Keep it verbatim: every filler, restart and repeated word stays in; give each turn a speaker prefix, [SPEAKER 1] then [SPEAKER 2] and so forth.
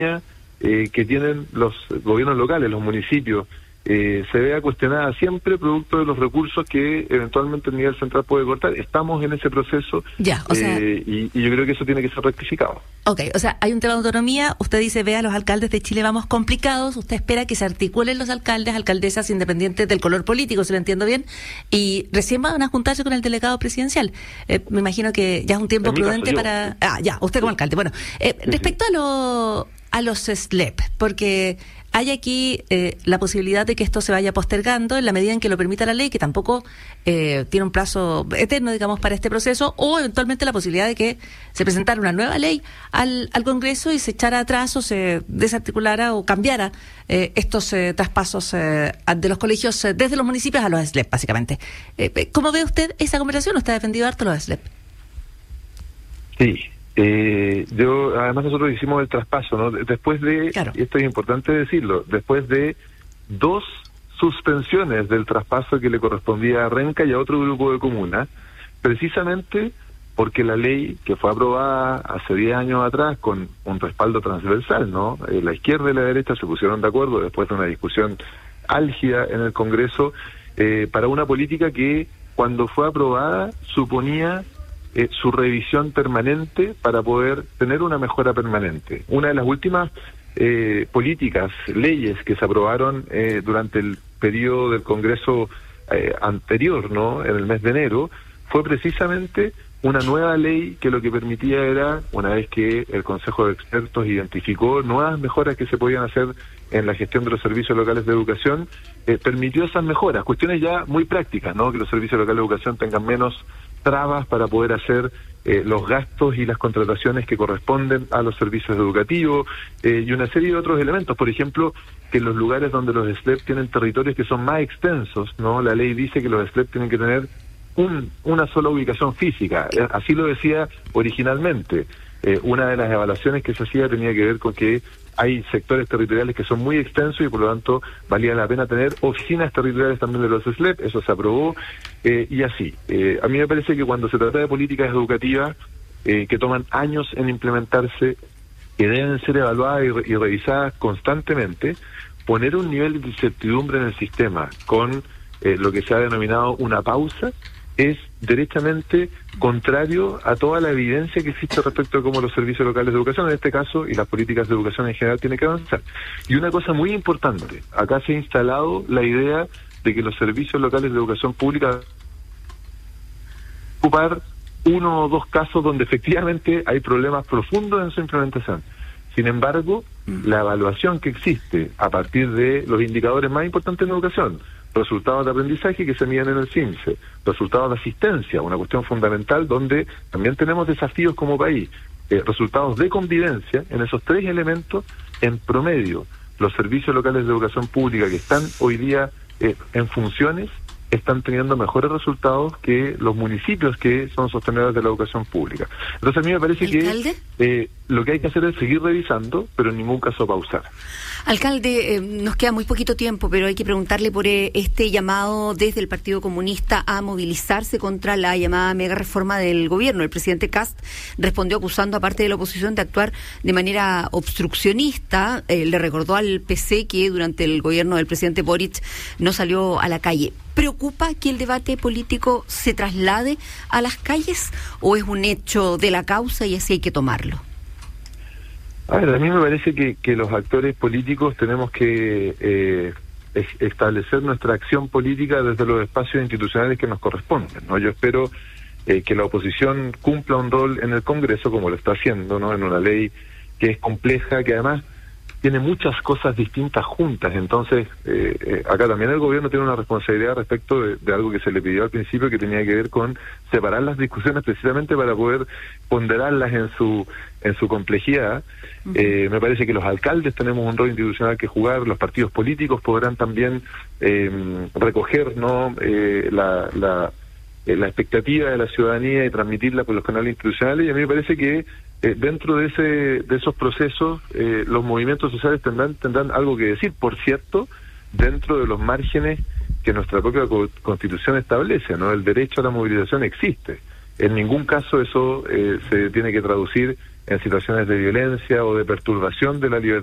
[SPEAKER 1] eh, que tienen los gobiernos locales, los municipios, eh, se vea cuestionada siempre producto de los recursos que eventualmente el nivel central puede cortar. Estamos en ese proceso
[SPEAKER 2] ya, o sea,
[SPEAKER 1] eh, y, y yo creo que eso tiene que ser rectificado.
[SPEAKER 2] Ok, o sea, hay un tema de autonomía, usted dice, ve a los alcaldes de Chile vamos complicados, usted espera que se articulen los alcaldes, alcaldesas independientes del color político, si lo entiendo bien, y recién van a juntarse con el delegado presidencial. Eh, me imagino que ya es un tiempo
[SPEAKER 1] En mi
[SPEAKER 2] prudente
[SPEAKER 1] caso,
[SPEAKER 2] para...
[SPEAKER 1] yo.
[SPEAKER 2] Ah, ya, usted como
[SPEAKER 1] Sí.
[SPEAKER 2] alcalde. Bueno, eh,
[SPEAKER 1] Sí,
[SPEAKER 2] respecto
[SPEAKER 1] sí.
[SPEAKER 2] a, lo, a los S L E P, porque... hay aquí eh, la posibilidad de que esto se vaya postergando en la medida en que lo permita la ley, que tampoco eh, tiene un plazo eterno, digamos, para este proceso, o eventualmente la posibilidad de que se presentara una nueva ley al, al Congreso y se echara atrás o se desarticulara o cambiara eh, estos eh, traspasos eh, de los colegios eh, desde los municipios a los S L E P, básicamente. Eh, ¿Cómo ve usted esa conversación? ¿Usted ha defendido harto los S L E P?
[SPEAKER 1] Sí. Eh, yo, además nosotros hicimos el traspaso, ¿no? Después de,
[SPEAKER 2] Claro.
[SPEAKER 1] y esto es importante decirlo, después de dos suspensiones del traspaso que le correspondía a Renca y a otro grupo de comunas, precisamente porque la ley que fue aprobada hace diez años atrás con un respaldo transversal, ¿no? Eh, la izquierda y la derecha se pusieron de acuerdo después de una discusión álgida en el Congreso eh, para una política que cuando fue aprobada suponía Eh, su revisión permanente para poder tener una mejora permanente. Una de las últimas eh, políticas, leyes que se aprobaron eh, durante el periodo del Congreso eh, anterior, ¿no? En el mes de enero, fue precisamente una nueva ley que lo que permitía era, una vez que el Consejo de Expertos identificó nuevas mejoras que se podían hacer en la gestión de los servicios locales de educación, eh, permitió esas mejoras, cuestiones ya muy prácticas, ¿no? Que los servicios locales de educación tengan menos trabas para poder hacer eh, los gastos y las contrataciones que corresponden a los servicios educativos eh, y una serie de otros elementos. Por ejemplo, que en los lugares donde los S L E P tienen territorios que son más extensos, ¿no? La ley dice que los S L E P tienen que tener un, una sola ubicación física. Eh, así lo decía originalmente. Eh, una de las evaluaciones que se hacía tenía que ver con que hay sectores territoriales que son muy extensos y por lo tanto valía la pena tener oficinas territoriales también de los S L E P, eso se aprobó eh, y así. Eh, a mí me parece que cuando se trata de políticas educativas eh, que toman años en implementarse, que deben ser evaluadas y, re y revisadas constantemente, poner un nivel de incertidumbre en el sistema con eh, lo que se ha denominado una pausa, es derechamente contrario a toda la evidencia que existe respecto a cómo los servicios locales de educación, en este caso, y las políticas de educación en general, tienen que avanzar. Y una cosa muy importante, acá se ha instalado la idea de que los servicios locales de educación pública ocupar uno o dos casos donde efectivamente hay problemas profundos en su implementación. Sin embargo, la evaluación que existe a partir de los indicadores más importantes en educación, resultados de aprendizaje que se miden en el C I M S E, resultados de asistencia, una cuestión fundamental donde también tenemos desafíos como país, eh, resultados de convivencia, en esos tres elementos, en promedio, los servicios locales de educación pública que están hoy día eh, en funciones, están teniendo mejores resultados que los municipios que son sostenedores de la educación pública. Entonces a mí me parece
[SPEAKER 2] ¿Alcalde?
[SPEAKER 1] que eh, lo que hay que hacer es seguir revisando, pero en ningún caso pausar.
[SPEAKER 3] Alcalde, eh, nos queda muy poquito tiempo, pero hay que preguntarle por eh, este llamado desde el Partido Comunista a movilizarse contra la llamada mega reforma del gobierno. El presidente Kast respondió acusando a parte de la oposición de actuar de manera obstruccionista. Eh, le recordó al P C que durante el gobierno del presidente Boric no salió a la calle. ¿Preocupa que el debate político se traslade a las calles o es un hecho de la causa y así hay que tomarlo?
[SPEAKER 1] A ver, a mí me parece que, que los actores políticos tenemos que eh, es, establecer nuestra acción política desde los espacios institucionales que nos corresponden, ¿no? Yo espero eh, que la oposición cumpla un rol en el Congreso como lo está haciendo, ¿no? En una ley que es compleja, que además tiene muchas cosas distintas juntas. Entonces, eh, eh, acá también el gobierno tiene una responsabilidad respecto de, de algo que se le pidió al principio, que tenía que ver con separar las discusiones precisamente para poder ponderarlas en su en su complejidad. Uh-huh. Eh, me parece que los alcaldes tenemos un rol institucional que jugar, los partidos políticos podrán también eh, recoger, ¿no? eh, la, la, eh, la expectativa de la ciudadanía y transmitirla por los canales institucionales, y a mí me parece que Eh, dentro de ese de esos procesos eh, los movimientos sociales tendrán tendrán algo que decir, por cierto, dentro de los márgenes que nuestra propia co Constitución establece, ¿no? El derecho a la movilización existe. En ningún caso eso eh, se tiene que traducir en situaciones de violencia o de perturbación de la libertad